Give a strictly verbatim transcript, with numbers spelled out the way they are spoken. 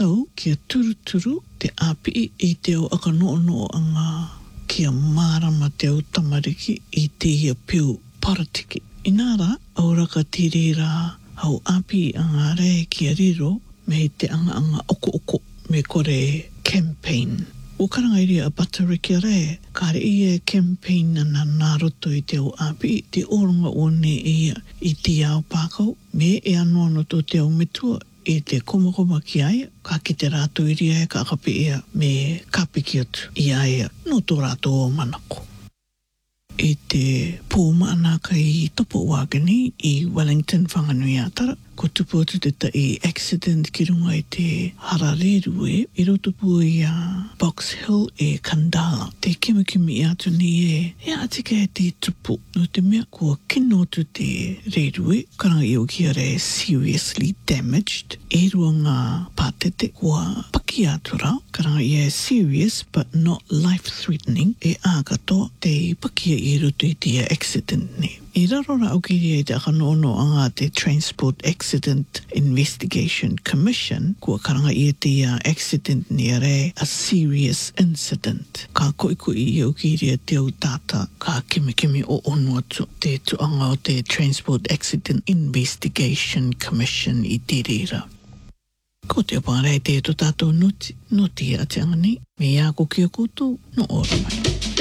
tau kia turu turu te api i te o aka no no anga kia marama te o tamariki i te ia piu paratiki. Inara, auraka tirira hau api anga re kia riro me te anga anga oko oko me kore campaign. O karangairi a Batariki re, kare ia campaign na nā roto i te o api, te oronga o ne ia i te ao pākau, me e anoa no tō te o mitua i te komakoma ki aia, ka ki te rātou iri aia ka akapi ia me kapiki atu i aia no tō rātou o manako. I te pōmaanaka i topo wāgani i Wellington whanganui ātara, ko tupu atu te tai accident ki runga i te harareru e, i roto pua i a Box Hill e Kandala. Te kimikimi i atu ni e, e atika e te tupu, no te mea kua kino tu te reru e, karanga i o kia re seriously damaged, e rua ngā pātete kua paki atu rau, karanga i e serious but not life-threatening, e ākatoa te paki i roto i te accident ni. I rarora au kiri e te akanono anga te Transport Accident Investigation Commission, kua karanga i te uh, accident ni re a serious incident. Ka koiko i au kiri e te au tata, ka kimikimi o ono atu te tuanga o te Transport Accident Investigation Commission i te rira. Ko te apare te to tātou nuti, nuti a te anga ni, me ia ko kia koutou, no ora mai.